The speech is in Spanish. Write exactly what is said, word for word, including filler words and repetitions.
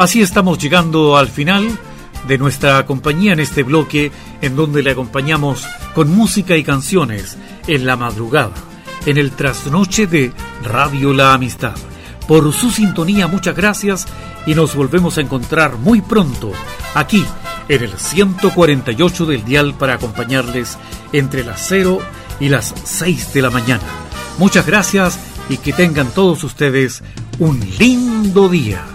Así estamos llegando al final de nuestra compañía en este bloque, en donde le acompañamos con música y canciones en la madrugada, en el trasnoche de Radio La Amistad. Por su sintonía, muchas gracias y nos volvemos a encontrar muy pronto aquí en el ciento cuarenta y ocho del dial para acompañarles entre las cero y las seis de la mañana. Muchas gracias y que tengan todos ustedes un lindo día.